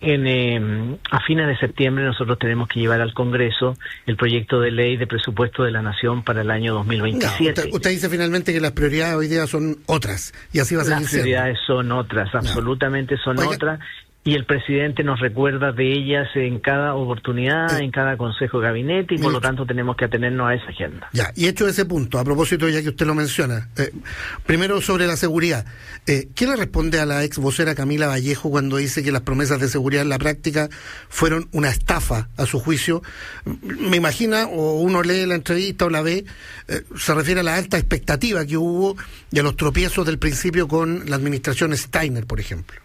a fines de septiembre nosotros tenemos que llevar al Congreso el proyecto de ley de presupuesto de la Nación para el año 2027. Usted dice finalmente que las prioridades hoy día son otras, y así va a seguir Las siendo. prioridades son otras, absolutamente son otras. Y el presidente nos recuerda de ellas en cada oportunidad, en cada consejo de gabinete, y por lo tanto tenemos que atenernos a esa agenda. Ya, y hecho ese punto, a propósito, ya que usted lo menciona, primero sobre la seguridad, ¿qué le responde a la ex vocera Camila Vallejo cuando dice que las promesas de seguridad en la práctica fueron una estafa, a su juicio? Me imagina, o uno lee la entrevista o la ve, se refiere a la alta expectativa que hubo y a los tropiezos del principio con la administración Steiner, por ejemplo.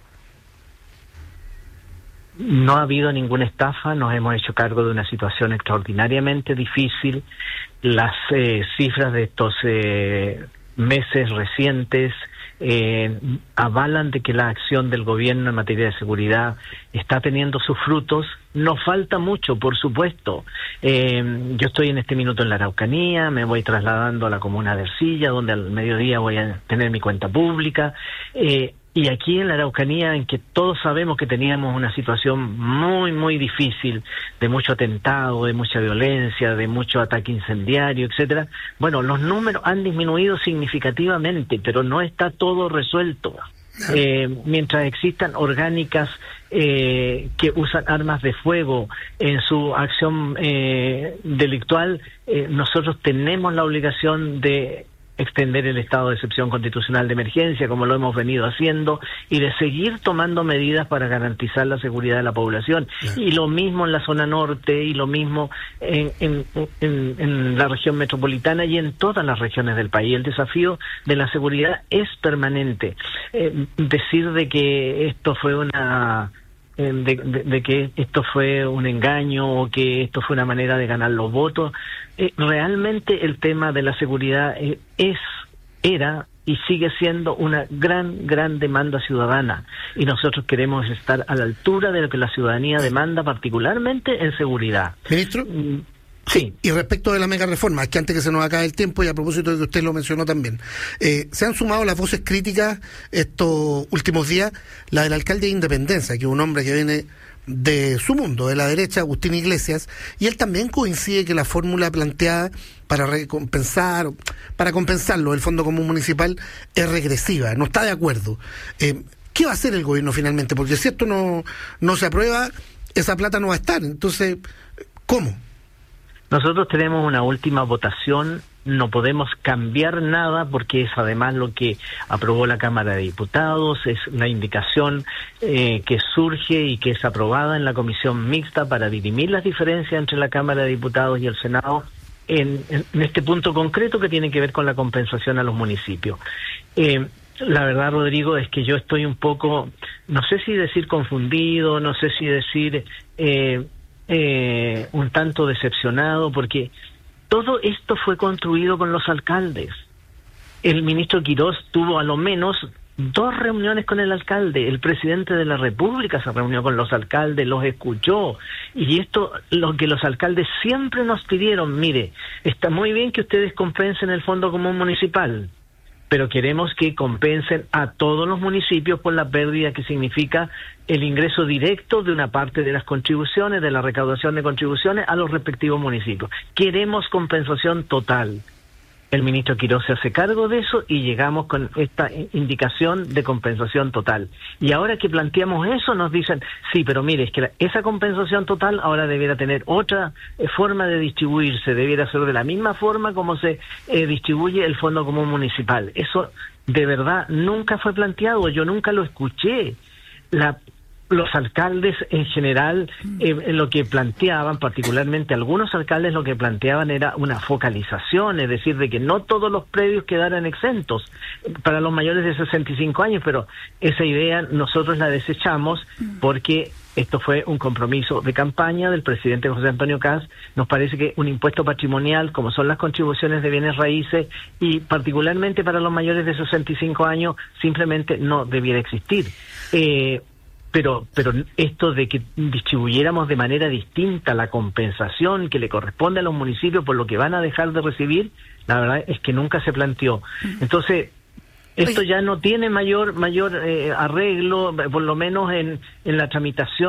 No ha habido ninguna estafa, nos hemos hecho cargo de una situación extraordinariamente difícil. Las cifras de estos meses recientes avalan de que la acción del gobierno en materia de seguridad está teniendo sus frutos. Nos falta mucho, por supuesto. Yo estoy en este minuto en la Araucanía, me voy trasladando a la comuna de Ercilla, donde al mediodía voy a tener mi cuenta pública. Y aquí en la Araucanía, en que todos sabemos que teníamos una situación muy, muy difícil, de mucho atentado, de mucha violencia, de mucho ataque incendiario, etcétera. Bueno, los números han disminuido significativamente, pero no está todo resuelto. Mientras existan orgánicas que usan armas de fuego en su acción delictual, nosotros tenemos la obligación de extender el estado de excepción constitucional de emergencia, como lo hemos venido haciendo, y de seguir tomando medidas para garantizar la seguridad de la población. Y lo mismo en la zona norte, y lo mismo en la región metropolitana y en todas las regiones del país. El desafío de la seguridad es permanente. Decir de que esto fue de que esto fue un engaño o que esto fue una manera de ganar los votos, realmente el tema de la seguridad era y sigue siendo una gran demanda ciudadana, y nosotros queremos estar a la altura de lo que la ciudadanía demanda, particularmente en seguridad. Ministro, sí. Y respecto de la mega reforma, que antes que se nos acabe el tiempo, y a propósito de que usted lo mencionó también, se han sumado las voces críticas estos últimos días, la del alcalde de Independencia, que es un hombre que viene de su mundo, de la derecha, Agustín Iglesias, y él también coincide que la fórmula planteada para compensarlo, el Fondo Común Municipal, es regresiva, no está de acuerdo. ¿Qué va a hacer el gobierno finalmente? Porque si esto no se aprueba, esa plata no va a estar. Entonces, ¿cómo? Nosotros tenemos una última votación, no podemos cambiar nada porque es además lo que aprobó la Cámara de Diputados, es la indicación que surge y que es aprobada en la comisión mixta para dirimir las diferencias entre la Cámara de Diputados y el Senado en este punto concreto que tiene que ver con la compensación a los municipios. La verdad, Rodrigo, es que yo estoy un poco, no sé si decir confundido, no sé si decir un tanto decepcionado, porque todo esto fue construido con los alcaldes. El ministro Quirós tuvo a lo menos 2 reuniones con el alcalde, el presidente de la República se reunió con los alcaldes, los escuchó, y esto lo que los alcaldes siempre nos pidieron: mire, está muy bien que ustedes compensen el Fondo Común Municipal, pero queremos que compensen a todos los municipios por la pérdida que significa el ingreso directo de una parte de las contribuciones, de la recaudación de contribuciones a los respectivos municipios. Queremos compensación total. El ministro Quirós se hace cargo de eso y llegamos con esta indicación de compensación total. Y ahora que planteamos eso nos dicen, sí, pero mire, es que esa compensación total ahora debiera tener otra forma de distribuirse, debiera ser de la misma forma como se distribuye el Fondo Común Municipal. Eso de verdad nunca fue planteado, yo nunca lo escuché. Los alcaldes en general lo que planteaban, particularmente algunos alcaldes, lo que planteaban era una focalización, es decir, de que no todos los predios quedaran exentos para los mayores de 65 años, pero esa idea nosotros la desechamos porque esto fue un compromiso de campaña del presidente José Antonio Kast. Nos parece que un impuesto patrimonial, como son las contribuciones de bienes raíces, y particularmente para los mayores de 65 años, simplemente no debiera existir. Pero esto de que distribuyéramos de manera distinta la compensación que le corresponde a los municipios por lo que van a dejar de recibir, la verdad es que nunca se planteó. Entonces, esto ya no tiene mayor arreglo, por lo menos en la tramitación